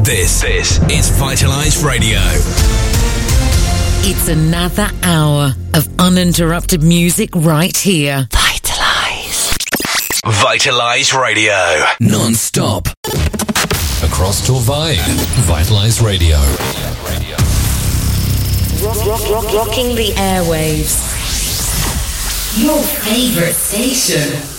This is Vitalize Radio. It's another hour of uninterrupted music right here. Vitalize. Vitalize Radio. Non-stop. Across Torvay. Vitalize Radio. Rocking the airwaves. Your favorite station.